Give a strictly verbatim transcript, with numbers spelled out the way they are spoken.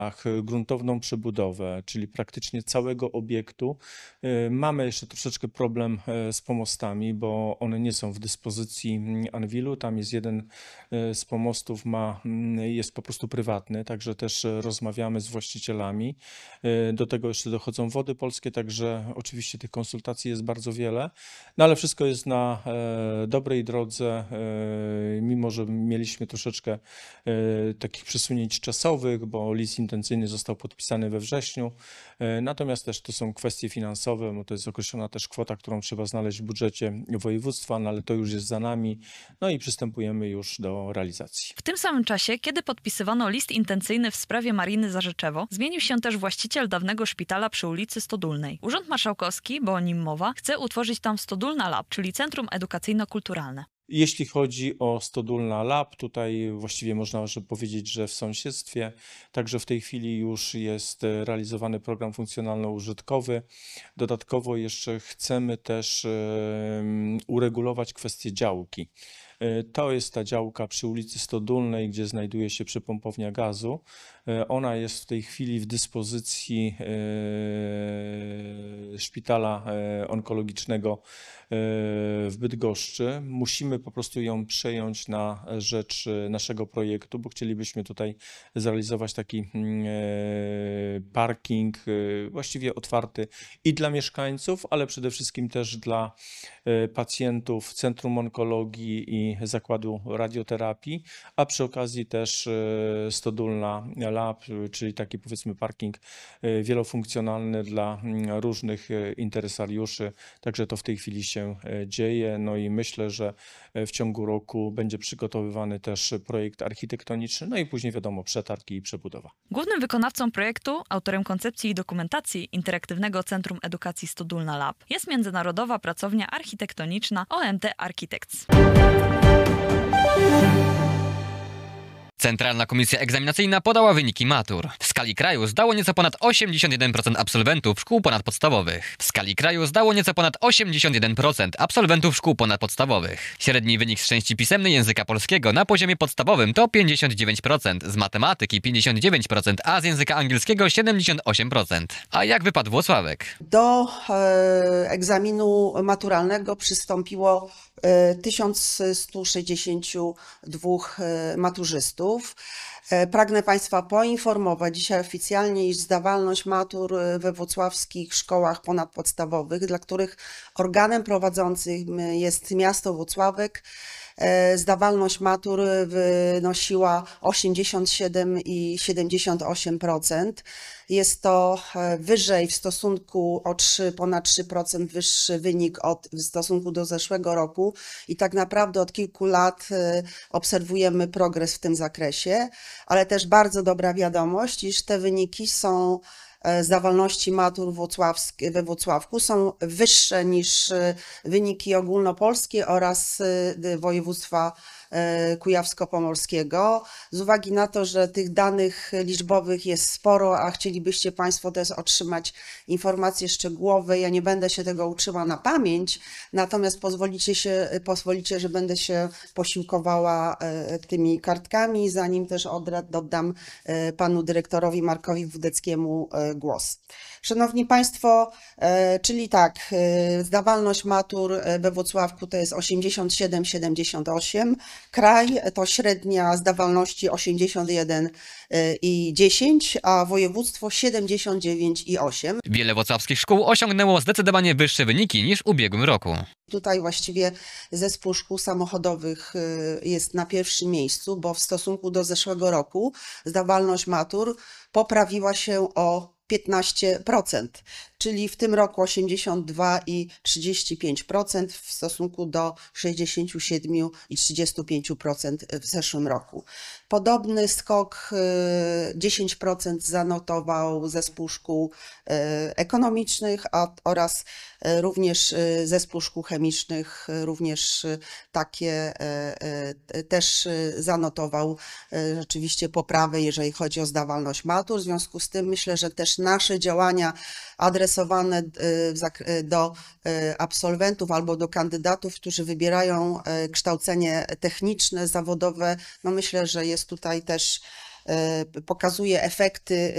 gruntowną przebudowę, czyli praktycznie całego obiektu. Mamy jeszcze troszeczkę problem z pomostami, bo one nie są w dyspozycji Anwilu. Tam jest jeden z pomostów, ma, jest po prostu prywatny, także też rozmawiamy z właścicielami. Do tego jeszcze dochodzą Wody Polskie, także oczywiście tych konsultacji jest bardzo wiele, no ale wszystko jest na dobrej drodze, mimo że mieliśmy troszeczkę takich przesunięć czasowych, bo list intencyjny został podpisany we wrześniu, natomiast też to są kwestie finansowe, bo to jest określona też kwota, którą trzeba znaleźć w budżecie województwa, no ale to już jest za nami, no i przystępujemy już do realizacji. W tym samym czasie, kiedy podpisywano list intencyjny w sprawie Mariny Zarzeczewo, zmienił się też właściciel dawnego szpitala przy ulicy Stodólnej. Urząd Marszałkowski, bo o nim mowa, chce utworzyć tam Stodólna Lab, czyli Centrum Edukacyjno-Kulturalne. Jeśli chodzi o Stodólna Lab, tutaj właściwie można powiedzieć, że w sąsiedztwie, także w tej chwili już jest realizowany program funkcjonalno-użytkowy. Dodatkowo jeszcze chcemy też uregulować kwestię działki. To jest ta działka przy ulicy Stodólnej, gdzie znajduje się przypompownia gazu. Ona jest w tej chwili w dyspozycji szpitala onkologicznego w Bydgoszczy. Musimy po prostu ją przejąć na rzecz naszego projektu, bo chcielibyśmy tutaj zrealizować taki parking właściwie otwarty i dla mieszkańców, ale przede wszystkim też dla pacjentów Centrum Onkologii i Zakładu Radioterapii, a przy okazji też Stodólna Lab, czyli taki powiedzmy parking wielofunkcjonalny dla różnych interesariuszy. Także to w tej chwili się dzieje. No i myślę, że w ciągu roku będzie przygotowywany też projekt architektoniczny, no i później wiadomo przetargi i przebudowa. Głównym wykonawcą projektu, autorem koncepcji i dokumentacji Interaktywnego Centrum Edukacji Stodólna Lab jest międzynarodowa pracownia architektoniczna O M T Architects. Centralna Komisja Egzaminacyjna podała wyniki matur. W skali kraju zdało nieco ponad osiemdziesiąt jeden procent absolwentów szkół ponadpodstawowych. W skali kraju zdało nieco ponad osiemdziesiąt jeden procent absolwentów szkół ponadpodstawowych. Średni wynik z części pisemnej języka polskiego na poziomie podstawowym to pięćdziesiąt dziewięć procent, z matematyki pięćdziesiąt dziewięć procent, a z języka angielskiego siedemdziesiąt osiem procent. A jak wypadł Włocławek? Do e, egzaminu maturalnego przystąpiło e, tysiąc sto sześćdziesiąt dwa e, maturzystów. Pragnę Państwa poinformować dzisiaj oficjalnie, iż zdawalność matur we włocławskich szkołach ponadpodstawowych, dla których organem prowadzącym jest miasto Włocławek, zdawalność matur wynosiła osiemdziesiąt siedem i siedemdziesiąt osiem procent. Jest to wyżej w stosunku o trzy, ponad trzy procent wyższy wynik od, w stosunku do zeszłego roku i tak naprawdę od kilku lat obserwujemy progres w tym zakresie, ale też bardzo dobra wiadomość, iż te wyniki są zdawalności matur we Włocławku są wyższe niż wyniki ogólnopolskie oraz województwa kujawsko-pomorskiego. Z uwagi na to, że tych danych liczbowych jest sporo, a chcielibyście Państwo też otrzymać informacje szczegółowe, ja nie będę się tego uczyła na pamięć, natomiast pozwolicie, się, pozwolicie, że będę się posiłkowała tymi kartkami, zanim też oddam panu dyrektorowi Markowi Wódeckiemu głos. Szanowni Państwo, czyli tak, zdawalność matur we Włocławku to jest osiemdziesiąt siedem przecinek siedemdziesiąt osiem, kraj to średnia zdawalności osiemdziesiąt jeden i dziesięć, a województwo siedemdziesiąt dziewięć i osiem. Wiele włocławskich szkół osiągnęło zdecydowanie wyższe wyniki niż w ubiegłym roku. Tutaj właściwie zespół szkół samochodowych jest na pierwszym miejscu, bo w stosunku do zeszłego roku zdawalność matur poprawiła się o piętnaście procent, czyli w tym roku osiemdziesiąt dwa i trzydzieści pięć procent w stosunku do sześćdziesiąt siedem i trzydzieści pięć procent w zeszłym roku. Podobny skok dziesięć procent zanotował zespół szkół ekonomicznych a, oraz również zespół szkół chemicznych, również takie też zanotował rzeczywiście poprawę, jeżeli chodzi o zdawalność matur. W związku z tym myślę, że też nasze działania adresowane do absolwentów albo do kandydatów, którzy wybierają kształcenie techniczne, zawodowe, no myślę, że jest tutaj też pokazuje efekty